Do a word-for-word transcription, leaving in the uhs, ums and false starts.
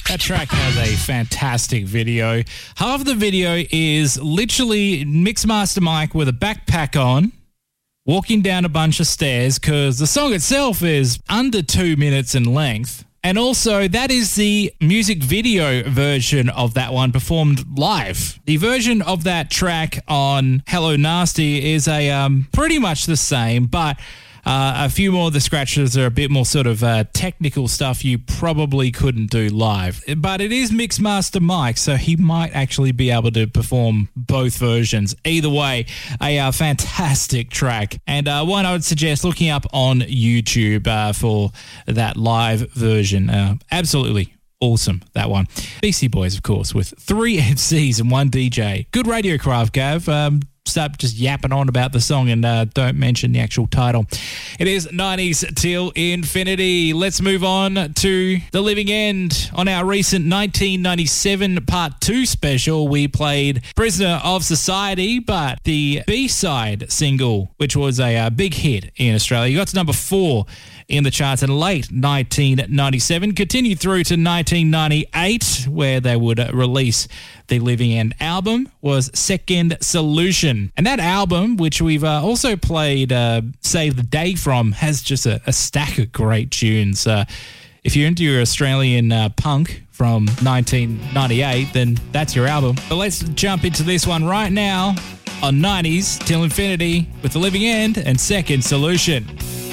That track has a fantastic video. Half of the video is literally Mixmaster Mike with a backpack on, walking down a bunch of stairs, because the song itself is under two minutes in length. And also, that is the music video version of that one performed live. The version of that track on Hello Nasty is a um, pretty much the same, but Uh, a few more of the scratches are a bit more sort of uh, technical stuff you probably couldn't do live. But it is Mixmaster Mike, so he might actually be able to perform both versions. Either way, a uh, fantastic track. And uh, one I would suggest looking up on YouTube uh, for that live version. Uh, absolutely awesome, that one. Beastie Boys, of course, with three M Cs and one D J. Good radio craft, Gav. Um, Stop just yapping on about the song and uh, don't mention the actual title. It is nineties Till Infinity. Let's move on to The Living End. On our recent nineteen ninety-seven Part two special, we played Prisoner of Society, but the B-side single, which was a uh, big hit in Australia, got to number four in the charts in late nineteen ninety-seven, continued through to nineteen ninety-eight, where they would uh, release the Living End album, was Second Solution. And that album, which we've uh, also played uh, Save the Day from, has just a, a stack of great tunes. Uh, if you're into your Australian uh, punk from nineteen ninety-eight, then that's your album. But let's jump into this one right now on nineties Till Infinity with The Living End and Second Solution.